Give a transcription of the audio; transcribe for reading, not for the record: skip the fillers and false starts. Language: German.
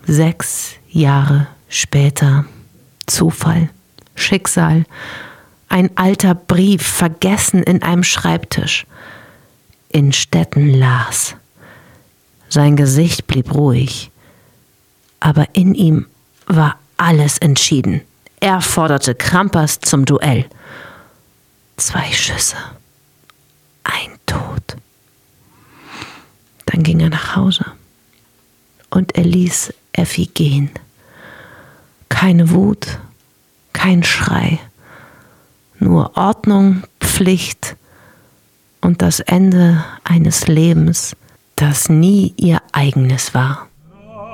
6 Jahre später. Zufall, Schicksal, ein alter Brief, vergessen in einem Schreibtisch. Innstetten las. Sein Gesicht blieb ruhig, aber in ihm war alles entschieden. Er forderte Crampas zum Duell. 2 Schüsse, ein Tod. Dann ging er nach Hause und er ließ Effi gehen. Keine Wut, kein Schrei, nur Ordnung, Pflicht und das Ende eines Lebens, das nie ihr eigenes war.